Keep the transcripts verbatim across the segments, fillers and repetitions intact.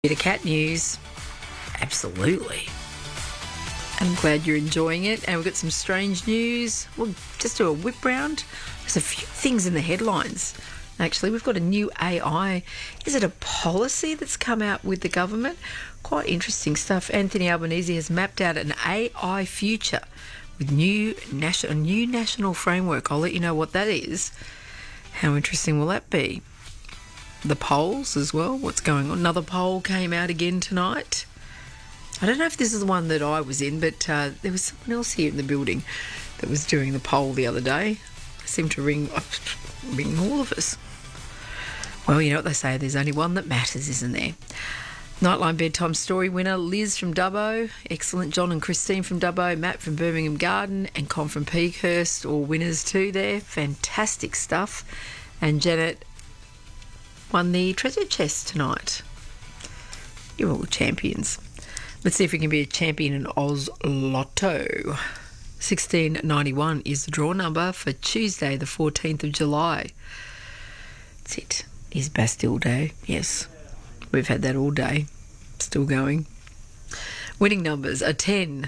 Bit of cat news. Absolutely. I'm glad you're enjoying it. And we've got some strange news. We'll just do a whip round. There's a few things in the headlines. Actually, we've got a new A I. Is it a policy that's come out with the government? Quite interesting stuff. Anthony Albanese has mapped out an A I future with new national, a new national framework. I'll let you know what that is. How interesting will that be? The polls as well. What's going on? Another poll came out again tonight. I don't know if this is the one that I was in, but uh, there was someone else here in the building that was doing the poll the other day. They seemed to ring, ring all of us. Well, you know what they say, there's only one that matters, isn't there? Nightline Bedtime Story winner Liz from Dubbo. Excellent. John and Christine from Dubbo. Matt from Birmingham Garden and Con from Peakhurst. All winners too there. Fantastic stuff. And Janet won the treasure chest tonight. You're all champions. Let's see if we can be a champion in Oz Lotto. sixteen ninety-one is the draw number for Tuesday, the fourteenth of July. That's it. Is Bastille Day. Yes. We've had that all day. Still going. Winning numbers are ten,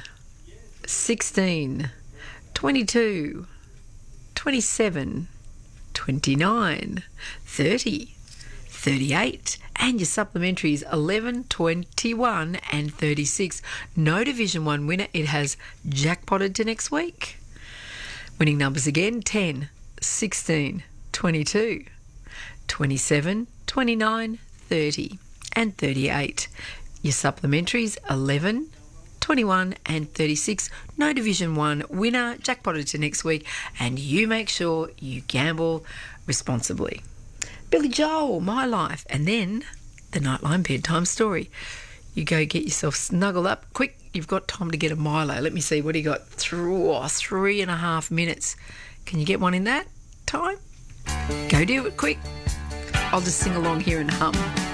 sixteen, twenty-two, twenty-seven, twenty-nine, thirty, thirty-eight, and your supplementaries eleven, twenty-one and thirty-six. No Division one winner. It has jackpotted to next week. Winning numbers again, ten, sixteen, twenty-two, twenty-seven, twenty-nine, thirty and thirty-eight. Your supplementaries eleven, twenty-one and thirty-six. No Division one winner, jackpotted to next week, and you make sure you gamble responsibly. Billy Joel, My Life, and then the Nightline Bedtime Story. You go get yourself snuggled up. Quick, you've got time to get a Milo. Let me see, what do you got? Through, oh, three and a half minutes. Can you get one in that time? Go do it quick. I'll just sing along here and hum.